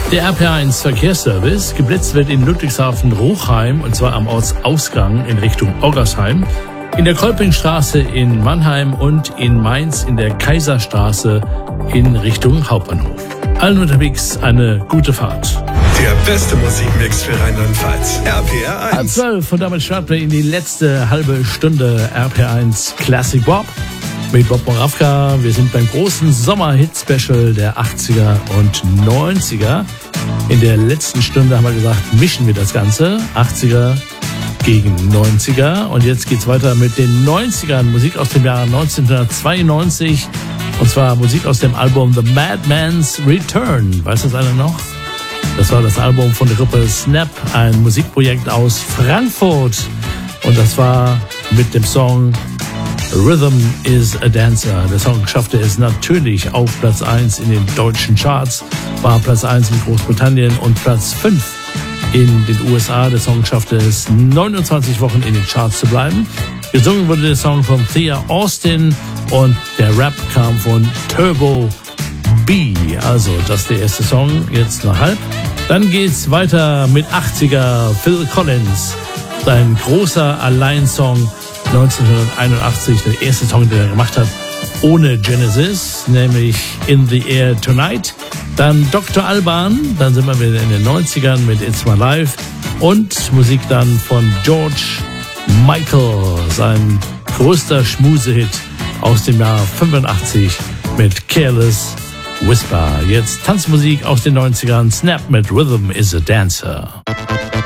Der RPR1 Verkehrsservice. Geblitzt wird in Ludwigshafen-Ruchheim, und zwar am Ortsausgang in Richtung Oggersheim, in der Kolpingstraße in Mannheim und in Mainz in der Kaiserstraße in Richtung Hauptbahnhof. Allen unterwegs eine gute Fahrt. Der beste Musikmix für Rheinland-Pfalz. RPR1. 12 und damit starten wir in die letzte halbe Stunde RPR1 Classic Bob mit Bob Moravka. Wir sind beim großen Sommerhit-Special der 80er und 90er. In der letzten Stunde haben wir gesagt, mischen wir das Ganze. 80er gegen 90er. Und jetzt geht's weiter mit den 90ern. Musik aus dem Jahr 1992. Und zwar Musik aus dem Album The Madman's Return. Weiß das einer noch? Das war das Album von der Gruppe Snap, ein Musikprojekt aus Frankfurt. Und das war mit dem Song Rhythm is a Dancer. Der Song schaffte es natürlich auf Platz 1 in den deutschen Charts, war Platz 1 in Großbritannien und Platz 5 in den USA. Der Song schaffte es 29 Wochen in den Charts zu bleiben. Gesungen wurde der Song von Thea Austin und der Rap kam von Turbo B. Also das ist der erste Song, jetzt noch halb. Dann geht's weiter mit 80er Phil Collins, sein großer Alleinsong 1981, der erste Song, den er gemacht hat, ohne Genesis, nämlich In the Air Tonight. Dann Dr. Alban, dann sind wir wieder in den 90ern mit It's My Life und Musik dann von George Michael, sein größter Schmusehit aus dem Jahr 85 mit Careless Whisper. Jetzt Tanzmusik aus den 90ern, Snap mit Rhythm is a Dancer.